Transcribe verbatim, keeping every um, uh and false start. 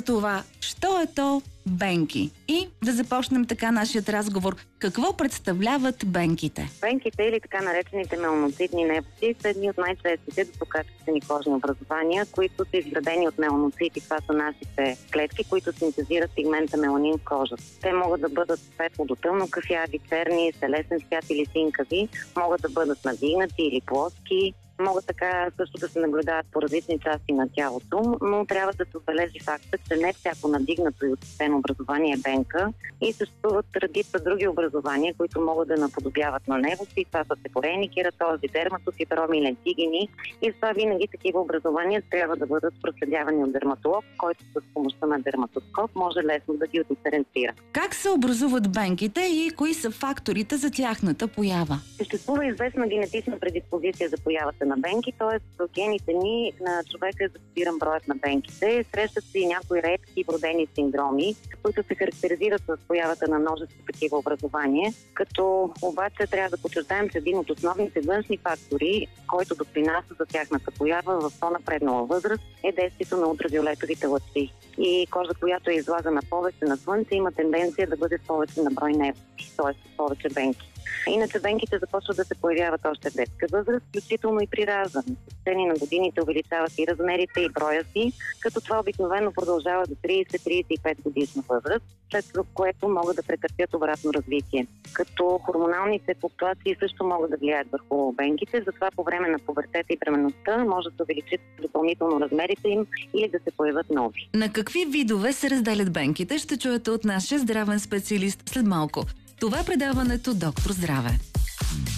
това, що е то бенки. И да започнем така нашият разговор. Какво представляват бенките? Бенките или така наречените меланоцитни нефти са едни от най-честите доброкачествени кожни образования, които са изградени от меланоцити. Това са нашите клетки, които синтезират пигмента меланин в кожата. Те могат да бъдат светло до тъмно кафяви, черни, с телесен цвят или синкави, могат да бъдат надигнати или плоски. Могат така също да се наблюдават по различни части на тялото, но трябва да се отбележи факта, че не всяко надигнато и очистено образование е бенка и съществуват редица други образования, които могат да наподобяват на него. И това са сепорейни кератози, дерматофиброми, лентигени. И това винаги такива образования трябва да бъдат проследявани от дерматолог, който с помощта на дерматоскоп може лесно да ги диференцира. Как се образуват бенките и кои са факторите за тяхната поява? Съществува известна генетична предиспозиция за появата на бенки, т.е. в гените ни на човека е записиран броят на бенките. Срещат се и някои редки вродени синдроми, които се характеризират с появата на множество такива образования, като обаче трябва да подчертаем, че един от основните външни фактори, който допринася за тяхната поява в по-напреднала възраст, е действието на ултравиолетовите лъчи. И кожа, която е излагана повече на слънце, има тенденция да бъде с повече на брой нефти, т.е. с повече бенки. Иначе бенките започват да се появяват още в детска възраст, включително и при раждане. С течение на годините увеличават и размерите и броя си, като това обикновено продължава до трийсет до трийсет и пет годишна възраст, след което могат да претърпят обратно развитие. Като хормоналните флуктуации също могат да влияят върху бенките, затова по време на пубертета и бременността може да се увеличат допълнително размерите им или да се появят нови. На какви видове се разделят бенките, ще чуете от нашия здравен специалист след малко. Това е предаването Доктор Здраве.